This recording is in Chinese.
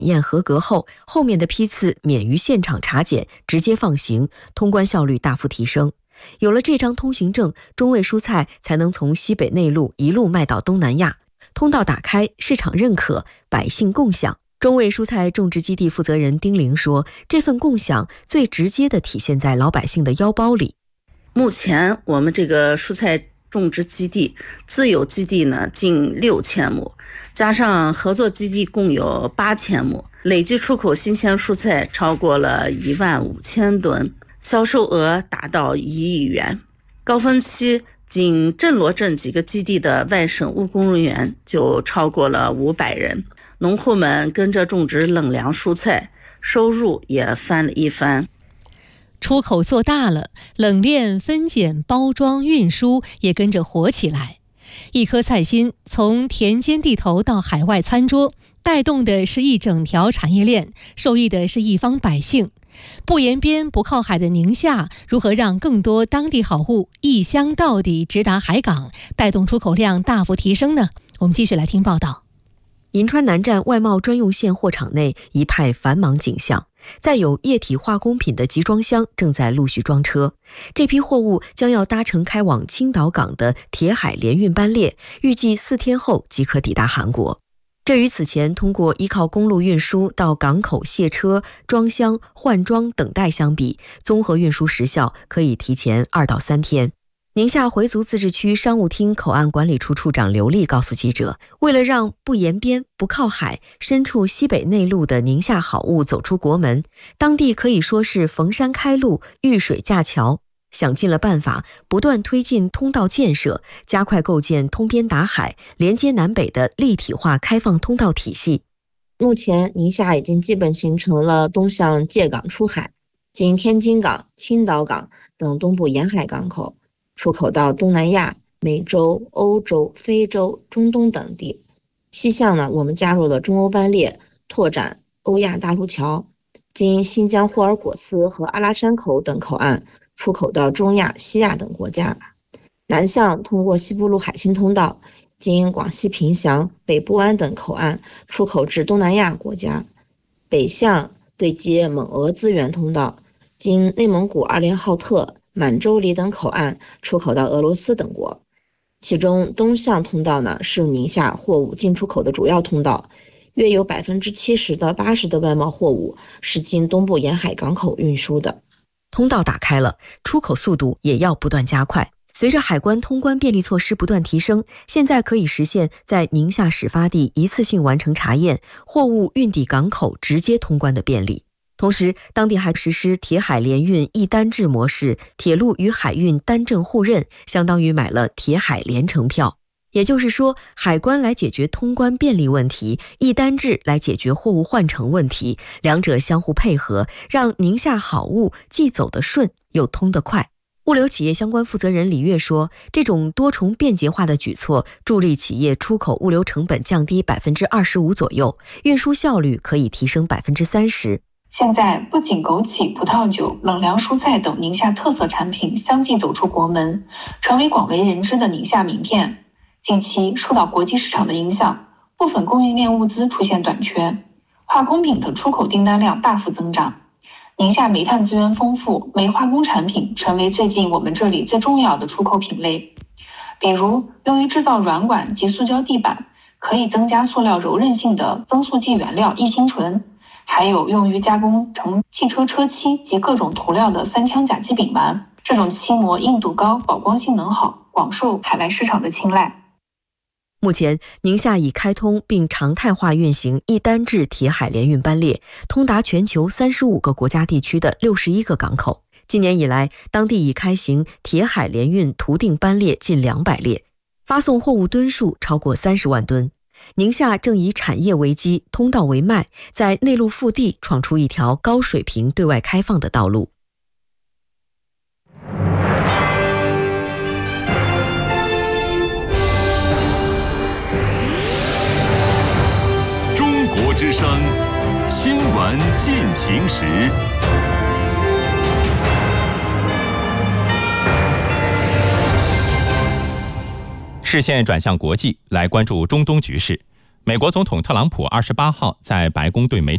验合格后，后面的批次免于现场查检，直接放行，通关效率大幅提升。有了这张通行证，中卫蔬菜才能从西北内陆一路卖到东南亚，通道打开，市场认可，百姓共享。中卫蔬菜种植基地负责人丁玲说，这份共享最直接地体现在老百姓的腰包里。 目前我们这个蔬菜种植基地自有基地呢近6000亩，加上合作基地共有8000亩，累计出口新鲜蔬菜超过了15000吨，销售额达到1亿元。高峰期仅镇罗镇几个基地的外省务工人员就超过了500人，农户们跟着种植冷凉蔬菜，收入也翻了一番。 出口做大了，冷链、分拣、包装、运输也跟着活起来。一颗菜心从田间地头到海外餐桌，带动的是一整条产业链，受益的是一方百姓。不沿边不靠海的宁夏，如何让更多当地好物一箱到底直达海港，带动出口量大幅提升呢？我们继续来听报道。 银川南站外贸专用线货场内一派繁忙景象，载有液体化工品的集装箱正在陆续装车。这批货物将要搭乘开往青岛港的铁海联运班列，预计4天后即可抵达韩国。这与此前通过依靠公路运输到港口卸车、装箱、换装等待相比，综合运输时效可以提前2到3天。宁夏回族自治区商务厅口岸管理处处长刘丽告诉记者，为了让不沿边、不靠海、身处西北内陆的宁夏好物走出国门，当地可以说是逢山开路、遇水架桥，想尽了办法，不断推进通道建设，加快构建通边达海、连接南北的立体化开放通道体系。 目前宁夏已经基本形成了东向界港出海，经天津港、青岛港等东部沿海港口，出口到东南亚、美洲、欧洲、非洲、中东等地。西向呢，我们加入了中欧班列，拓展欧亚大陆桥，经新疆霍尔果斯和阿拉山口等口岸出口到中亚、西亚等国家。南向通过西部陆海青通道，经广西凭祥、北部湾等口岸出口至东南亚国家。北向对接蒙俄资源通道，经内蒙古阿联浩特、满洲里等口岸出口到俄罗斯等国。其中东向通道呢，是宁夏货物进出口的主要通道，约有70%到80%的外贸货物是经东部沿海港口运输的。 通道打开了，出口速度也要不断加快。随着海关通关便利措施不断提升，现在可以实现在宁夏始发地一次性完成查验，货物运抵港口直接通关的便利。同时，当地还实施铁海联运一单制模式，铁路与海运单证互认，相当于买了铁海联程票。也就是说，海关来解决通关便利问题，一单制来解决货物换乘问题，两者相互配合，让宁夏好物既走得顺又通得快。物流企业相关负责人李月说，这种多重便捷化的举措助力企业出口物流成本降低25%左右，运输效率可以提升30%。 现在不仅枸杞、葡萄酒、冷凉蔬菜等宁夏特色产品相继走出国门，成为广为人知的宁夏名片。近期受到国际市场的影响，部分供应链物资出现短缺，化工品的出口订单量大幅增长。宁夏煤炭资源丰富，煤化工产品成为最近我们这里最重要的出口品类。比如用于制造软管及塑胶地板，可以增加塑料柔韧性的增塑剂原料异辛醇，还有用于加工成汽车车漆及各种涂料的三羟甲基丙烷，这种漆膜硬度高，保光性能好，广受海外市场的青睐。 目前，宁夏已开通并常态化运行一单制铁海联运班列，通达全球35个国家地区的61个港口。今年以来，当地已开行铁海联运图定班列近200列，发送货物吨数超过30万吨。宁夏正以产业为基，通道为脉，在内陆腹地闯出一条高水平对外开放的道路。 中国之声新闻进行时。视线转向国际，来关注中东局势。美国总统特朗普28号在白宫对媒体